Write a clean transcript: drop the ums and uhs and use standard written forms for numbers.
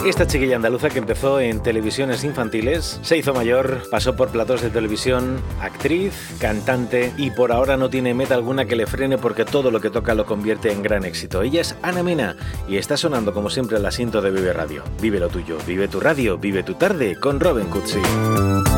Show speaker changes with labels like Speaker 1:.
Speaker 1: esta chiquilla andaluza que empezó en televisiones infantiles, se hizo mayor, pasó por platós de televisión, actriz, cantante y por ahora no tiene meta alguna que le frene porque todo lo que toca lo convierte en gran éxito. Ella es Ana Mena y está sonando como siempre el asiento de Vive Radio. Vive lo tuyo, vive tu radio, vive tu tarde con Robin Cutsi.